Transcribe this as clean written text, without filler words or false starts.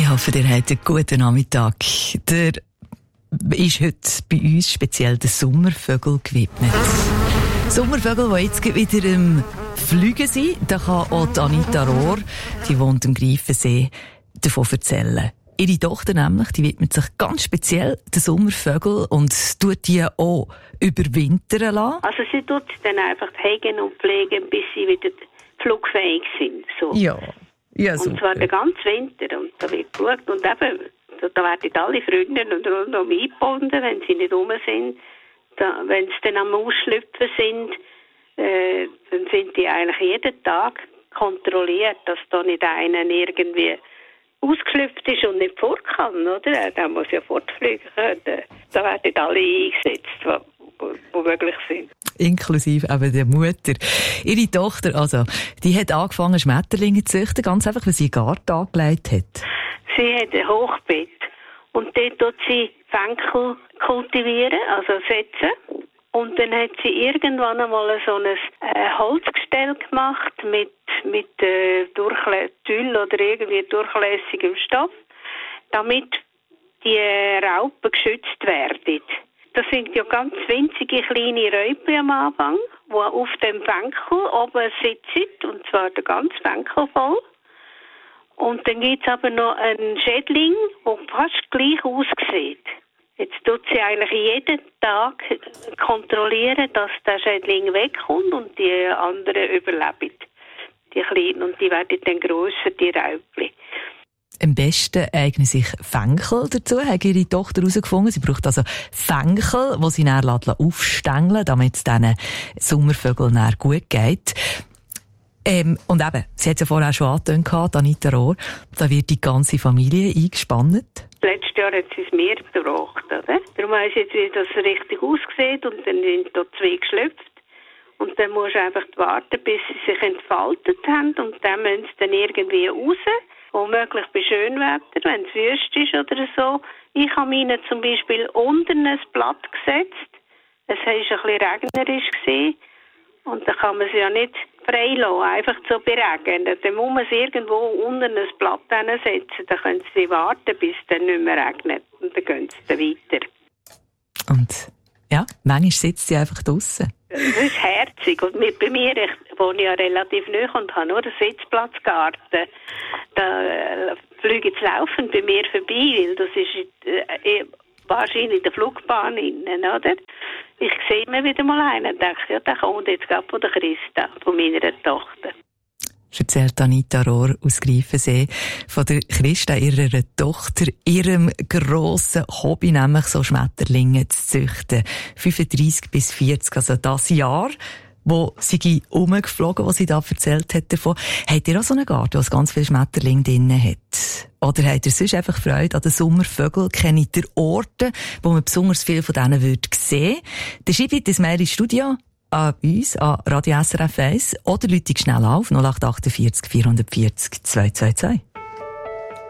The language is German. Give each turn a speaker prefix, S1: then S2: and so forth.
S1: Ich hoffe, ihr habt einen guten Nachmittag. Der ist heute bei uns speziell der Sommervögel gewidmet. Sommervögel, die jetzt wieder im Fliegen sind, da kann auch Anita Rohr, die wohnt im Greifensee, davon erzählen. Ihre Tochter nämlich, die widmet sich ganz speziell den Sommervögeln und tut die auch überwintern lassen.
S2: Also sie tut sie dann einfach hegen und pflegen, bis sie wieder flugfähig sind. So.
S1: Ja, super.
S2: Und zwar den ganzen Winter. Und da wird geschaut. Und eben, da werden alle Freunde und rundum eingebunden, wenn sie nicht rum sind. Wenn sie dann am Ausschlüpfen sind, dann sind die eigentlich jeden Tag kontrolliert, dass da nicht einer irgendwie ausgeschlüpft ist und nicht fort kann, oder? Der muss ja fortfliegen können. Da werden alle eingesetzt, die möglich sind.
S1: Inklusive eben der Mutter. Ihre Tochter, also, die hat angefangen, Schmetterlinge zu züchten, ganz einfach, weil sie einen Garten angelegt hat.
S2: Sie hat ein Hochbett. Und dort tut sie Fenkel kultivieren, also setzen. Und dann hat sie irgendwann einmal so ein Holzgestell gemacht mit Tüll oder irgendwie durchlässigem Stoff, damit die Raupen geschützt werden. Das sind ja ganz winzige kleine Räupe am Anfang, die auf dem Fenkel oben sitzen, und zwar der ganze Fenkel voll. Und dann gibt es aber noch einen Schädling, der fast gleich aussieht. Jetzt tut sie eigentlich jeden Tag kontrollieren, dass der Schädling wegkommt und die anderen überleben. Die Kleinen, und die werden dann grösser, die Räubchen.
S1: Am besten eignen sich Fenkel dazu, hat ihre Tochter herausgefunden. Sie braucht also Fenkel, die sie dann aufstängeln, damit es diesen Sommervögeln dann gut geht. Und eben, sie hat es ja vorher schon angetönt, Anita Rohr, da wird die ganze Familie eingespannt.
S2: Letztes Jahr hat sie es mir gebracht, oder? Darum weiss ich jetzt, wie das richtig aussieht, und dann sind da 2 geschlüpft. Und dann musst du einfach warten, bis sie sich entfaltet haben, und dann müssen sie dann irgendwie raus, womöglich bei Schönwetter, wenn es wüst ist oder so. Ich habe ihnen zum Beispiel unten ein Blatt gesetzt. Es war ein bisschen regnerisch gewesen. Und dann kann man sie ja nicht freilassen, einfach so beregnen. Dann muss man sie irgendwo unten ein Blatt hinsetzen. Dann können sie warten, bis es dann nicht mehr regnet. Und dann gehen sie dann weiter.
S1: Und ja, manchmal sitzt sie einfach draussen.
S2: Das ist herzig. Und bei mir, ich wohne ja relativ nahe und habe nur einen Sitzplatzgarten. Da fliegen sie laufend bei mir vorbei, weil das ist wahrscheinlich in der Flugbahn innen, oder? Ich sehe mir wieder mal einen und denke, ja, der kommt jetzt gerade von der Christa, von meiner Tochter.
S1: Erzählt Anita Rohr aus Greifensee von der Christa, ihrer Tochter, ihrem grossen Hobby, nämlich so Schmetterlinge zu züchten. 35 bis 40, also das Jahr, wo sie rumgeflogen, was sie da erzählt hat davon. Habt ihr auch so einen Garten, wo ganz viele Schmetterlinge drin hat? Oder habt ihr sonst einfach Freude an den Sommervögeln? Kennt ihr Orte, wo man besonders viel von denen sehen würde? Dann schreibt das Mail ins Studio an uns, an Radio SRF 1, oder läutet schnell auf 0848 440 222.